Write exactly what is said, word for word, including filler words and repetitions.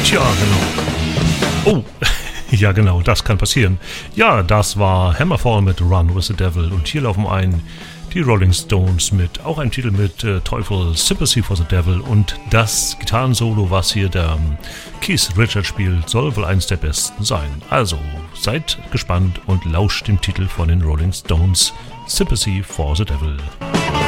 Tja, genau. Oh, ja genau, das kann passieren. Ja, das war Hammerfall mit Run with the Devil und hier laufen ein die Rolling Stones mit auch einem Titel mit äh, Teufel, Sympathy for the Devil, und das Gitarrensolo, was hier der ähm, Keith Richards spielt, soll wohl eines der besten sein. Also seid gespannt und lauscht dem Titel von den Rolling Stones, Sympathy for the Devil.